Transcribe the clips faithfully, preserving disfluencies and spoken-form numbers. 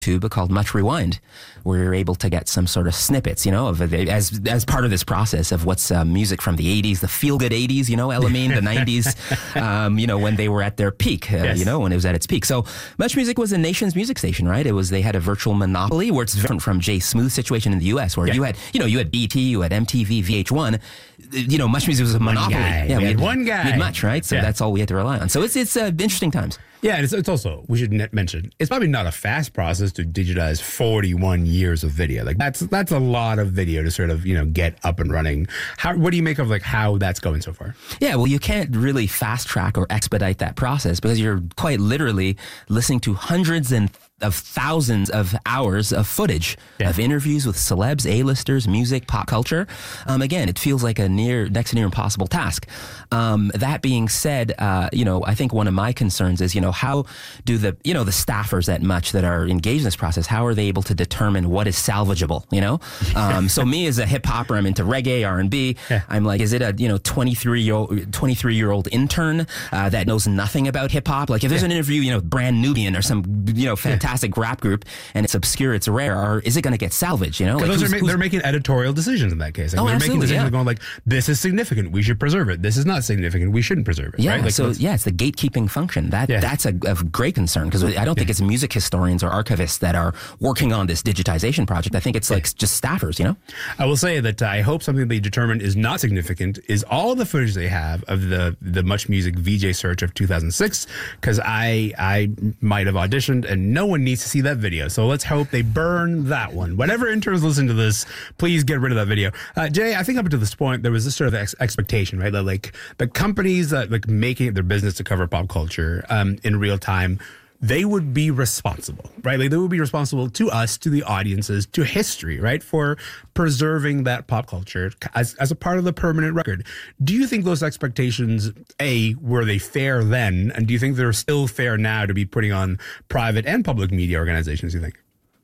YouTube called Much Rewind, where you're able to get some sort of snippets, you know, of as as part of this process of what's uh, music from the eighties, the feel-good eighties, you know, Elamine, the nineties, um, you know, when they were at their peak, uh, yes. you know, when it was at its peak. So Much Music was a nation's music station, right? It was, they had a virtual monopoly, where it's different from Jay Smooth's situation in the U S, where yeah. you had, you know, you had B E T, you had M T V, V H one, you know, Much Music was a monopoly. One guy. Yeah, we, we had, had one guy. We had Much, right? So yeah. that's all we had to rely on. So it's, it's uh, interesting times. Yeah, and it's, it's also, we should mention, it's probably not a fast process to digitize forty-one years of video. Like that's that's a lot of video to sort of, you know, get up and running. How, what do you make of like how that's going so far? Yeah, well, you can't really fast track or expedite that process because you're quite literally listening to hundreds and of thousands of hours of footage yeah. of interviews with celebs, A-listers, music, pop culture. Um, again, it feels like a near, next to near impossible task. Um, that being said, uh, you know, I think one of my concerns is, you know, how do the, you know, the staffers at Much that are engaged in this process, how are they able to determine what is salvageable, you know? Um, so me as a hip hopper, I'm into reggae, R and B. Yeah. I'm like, is it a, you know, twenty-three year old, twenty-three year old intern uh, that knows nothing about hip hop? Like if there's yeah. an interview, you know, Brand Nubian or some, you know, fantastic yeah. rap group and it's obscure, it's rare, or is it going to get salvaged, you know? Like those are ma- they're making editorial decisions in that case. Like oh, they're making decisions yeah. going like, this is significant, we should preserve it. This is not significant, we shouldn't preserve it. Yeah, right? Like, so yeah, it's the gatekeeping function. That yeah. That's a, a great concern because I don't think yeah. it's music historians or archivists that are working on this digitization project. I think it's like yeah. just staffers, you know? I will say that uh, I hope something they determine is not significant is all the footage they have of the, the Much Music V J search of two thousand six, because I, I might have auditioned and no one needs to see that video. So let's hope they burn that one. Whatever interns listen to this, please get rid of that video. Uh, Jay, I think up to this point, there was this sort of ex- expectation, right? That like the companies that like making it their business to cover pop culture um, in real time, they would be responsible, right? Like they would be responsible to us, to the audiences, to history, right? For preserving that pop culture as, as a part of the permanent record. Do you think those expectations, A, were they fair then? And do you think they're still fair now to be putting on private and public media organizations, you think?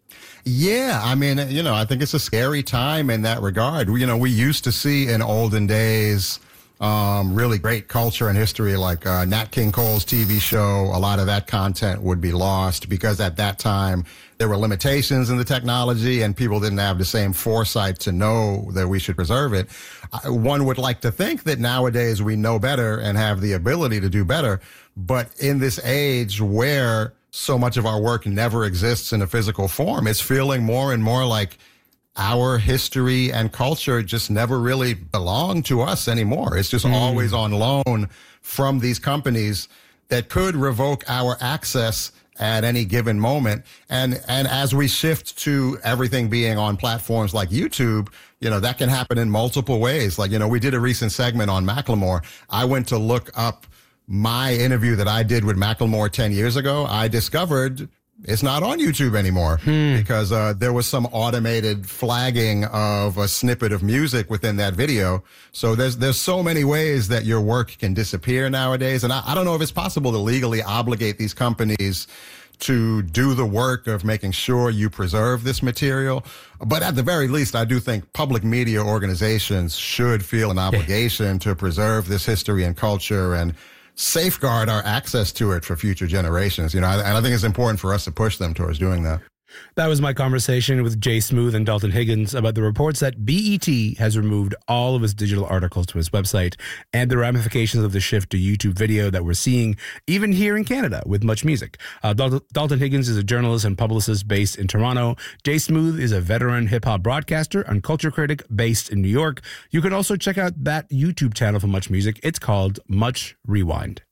Yeah, I mean, you know, I think it's a scary time in that regard. You know, we used to see in olden days um, really great culture and history, like uh, Nat King Cole's T V show. A lot of that content would be lost because at that time there were limitations in the technology and people didn't have the same foresight to know that we should preserve it. I, one would like to think that nowadays we know better and have the ability to do better. But in this age where so much of our work never exists in a physical form, it's feeling more and more like our history and culture just never really belong to us anymore. It's just mm. always on loan from these companies that could revoke our access at any given moment. And, and as we shift to everything being on platforms like YouTube, you know, that can happen in multiple ways. Like, you know, we did a recent segment on Macklemore. I went to look up my interview that I did with Macklemore ten years ago. I discovered it's not on YouTube anymore hmm. because uh, there was some automated flagging of a snippet of music within that video. So there's there's so many ways that your work can disappear nowadays. And I, I don't know if it's possible to legally obligate these companies to do the work of making sure you preserve this material. But at the very least, I do think public media organizations should feel an obligation yeah. to preserve this history and culture and safeguard our access to it for future generations. You know, and I think it's important for us to push them towards doing that. That was my conversation with Jay Smooth and Dalton Higgins about the reports that B E T has removed all of its digital articles to its website and the ramifications of the shift to YouTube video that we're seeing even here in Canada with Much Music. Uh, Dal- Dalton Higgins is a journalist and publicist based in Toronto. Jay Smooth is a veteran hip-hop broadcaster and culture critic based in New York. You can also check out that YouTube channel for Much Music. It's called Much Rewind.